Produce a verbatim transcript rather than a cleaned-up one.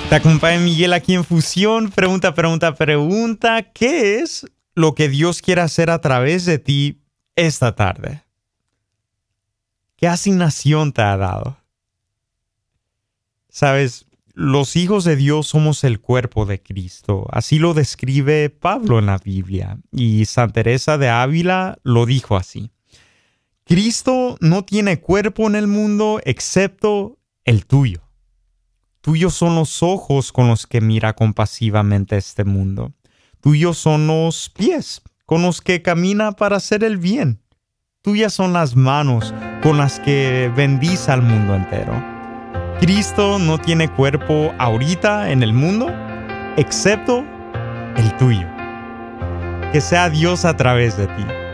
Te acompaña Miguel aquí en Fusión. Pregunta, pregunta, pregunta. ¿Qué es lo que Dios quiere hacer a través de ti esta tarde? ¿Qué asignación te ha dado? Sabes, los hijos de Dios somos el cuerpo de Cristo. Así lo describe Pablo en la Biblia. Y Santa Teresa de Ávila lo dijo así. Cristo no tiene cuerpo en el mundo excepto el tuyo. Tuyos son los ojos con los que mira compasivamente este mundo. Tuyos son los pies con los que camina para hacer el bien. Tuyas son las manos con las que bendice al mundo entero. Cristo no tiene cuerpo ahorita en el mundo, excepto el tuyo. Que sea Dios a través de ti.